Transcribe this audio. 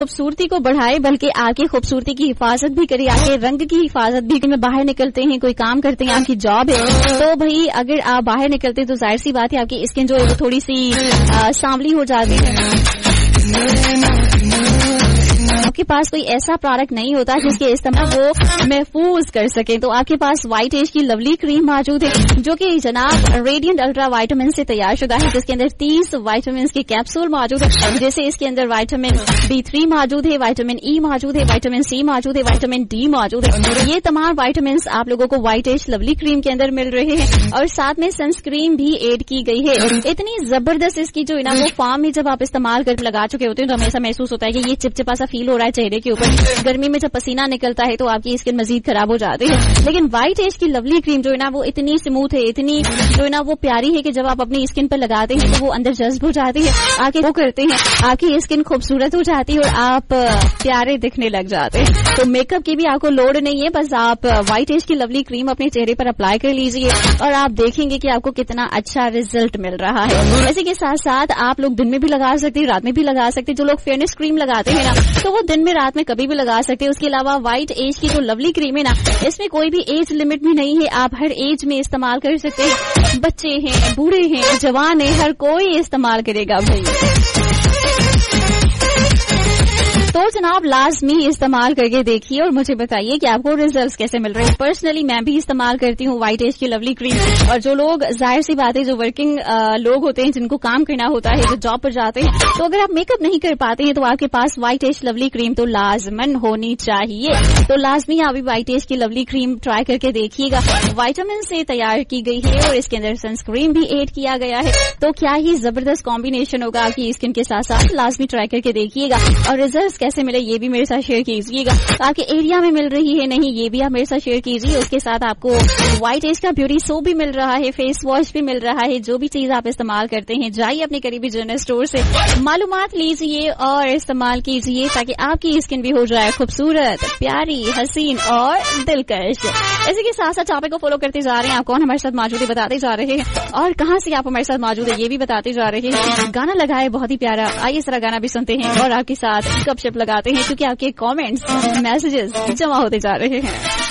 खूबसूरती को बढ़ाए बल्कि आपकी खूबसूरती की हिफाजत भी करे, आपके रंग की हिफाजत भी। में बाहर निकलते हैं, कोई काम करते हैं, आपकी जॉब है, तो भाई अगर आप बाहर निकलते हैं तो जाहिर सी बात है आपकी स्किन जो है वो थोड़ी सी सांवली हो जाती है। आपके पास कोई ऐसा प्रोडक्ट नहीं होता जिसके इस्तेमाल वो महफूज कर सके, तो आपके पास व्हाइट एज की लवली क्रीम मौजूद है जो कि जनाब रेडिएंट अल्ट्रा विटामिन से तैयार शुदा है, जिसके अंदर 30 विटामिन के कैप्सूल मौजूद है, जैसे इसके अंदर विटामिन B3 मौजूद है, विटामिन E मौजूद है, विटामिन C मौजूद है, विटामिन D मौजूद है। ये तमाम विटामिन आप लोगों को व्हाइट एज लवली क्रीम के अंदर मिल रहे हैं और साथ में सनस्क्रीन भी एड की गई है। इतनी जबरदस्त इसकी जो है ना वो फॉर्म में जब आप इस्तेमाल कर लगा चुके होते हैं तो हमें ऐसा महसूस होता है कि ये चिपचिपा सा फील हो रहा है चेहरे के ऊपर। गर्मी में जब पसीना निकलता है तो आपकी स्किन मजीद खराब हो जाती है, लेकिन व्हाइट एज की लवली क्रीम जो है ना वो इतनी स्मूथ है, इतनी जो है ना वो प्यारी है कि जब आप अपनी स्किन पर लगाते हैं तो वो अंदर जज्ब हो जाती है, आके वो करते हैं, आपकी स्किन खूबसूरत हो जाती है और आप प्यारे दिखने लग जाते हैं। तो मेकअप की भी आपको लोड नहीं है, बस आप व्हाइट एज की लवली क्रीम अपने चेहरे पर अप्लाई कर लीजिए और आप देखेंगे कि आपको कितना अच्छा रिजल्ट मिल रहा है। इसी के साथ साथ आप लोग दिन में भी लगा सकते हैं, रात में भी लगा सकते हैं। जो लोग फेयरनेस क्रीम लगाते हैं ना तो वो दिन में रात में कभी भी लगा सकते हैं। उसके अलावा व्हाइट एज की जो लवली क्रीम है ना इसमें कोई भी एज लिमिट भी नहीं है, आप हर एज में इस्तेमाल कर सकते हैं। बच्चे हैं, बूढ़े हैं, जवान है, हर कोई इस्तेमाल करेगा भाई। तो जनाब लाजमी इस्तेमाल करके देखिए और मुझे बताइए कि आपको रिजल्ट्स कैसे मिल रहे हैं। पर्सनली मैं भी इस्तेमाल करती हूँ व्हाइट एज की लवली क्रीम, और जो लोग जाहिर सी बात है जो वर्किंग लोग होते हैं जिनको काम करना होता है, जो जॉब पर जाते हैं, तो अगर आप मेकअप नहीं कर पाते हैं तो आपके पास व्हाइट एज लवली क्रीम तो लाजमन होनी चाहिए। तो लाजमी आप भी व्हाइट एज की लवली क्रीम ट्राई करके देखिएगा। विटामिन से तैयार की गई है और इसके अंदर सनस्क्रीन भी एड किया गया है, तो क्या ही जबरदस्त कॉम्बिनेशन होगा आपकी स्किन के साथ साथ। लाजमी ट्राई करके देखिएगा और रिजल्ट कैसे मिले ये भी मेरे साथ शेयर कीजिएगा। आपके एरिया में मिल रही है नहीं ये भी आप मेरे साथ शेयर कीजिए। उसके साथ आपको व्हाइट एज का ब्यूटी सोप भी मिल रहा है, फेस वॉश भी मिल रहा है। जो भी चीज आप इस्तेमाल करते हैं जाइए अपने करीबी जनरल स्टोर से मालूमात लीजिए और इस्तेमाल कीजिए ताकि आपकी स्किन भी हो जाए खूबसूरत, प्यारी, हसीन और दिलकश। इसी के साथ साथ टॉपिक को फॉलो करते जा रहे हैं। आप कौन हमारे साथ मौजूद है बताते जा रहे हैं और कहाँ से आप हमारे साथ मौजूद है ये भी बताते जा रहे हैं। गाना लगाए बहुत ही प्यारा, आइए इस तरह गाना भी सुनते हैं और आपके साथ गपशप लगाते हैं क्योंकि आपके कमेंट्स, मैसेजेस जमा होते जा रहे हैं।